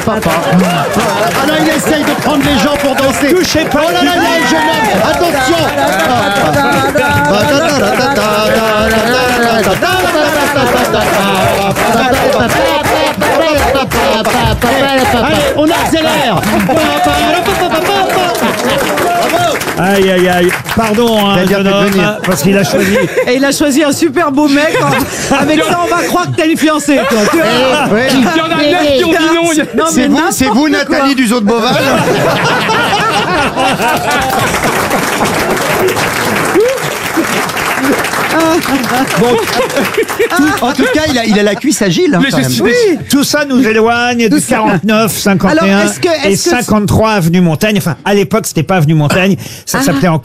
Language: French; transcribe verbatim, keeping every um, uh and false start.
Ah là, il essaye de prendre les gens pour danser. Touchez pas. Oh là là, il y a un jeune homme. Attention. Allez, on accélère. Aïe, aïe, aïe. Pardon, hein, Il a bien jeune fait de homme, venir. parce qu'il a choisi. Et il a choisi un super beau mec. Avec ça, on va croire que t'as une fiancée, toi. Tu vois. Ouais. Il y en a neuf qui ont dit non. il y a- Non, C'est mais vous, n'importe c'est vous, quoi. Nathalie du Zoo de Beauval. En tout cas, il a, il a la cuisse agile. Hein, Mais quand je même. suis- Oui. Tout ça nous éloigne du quarante-neuf, cinquante et un Alors, est-ce que- et est-ce que- cinquante-trois avenue Montaigne. Enfin, à l'époque, c'était pas avenue Montaigne. Ça s'appelait encore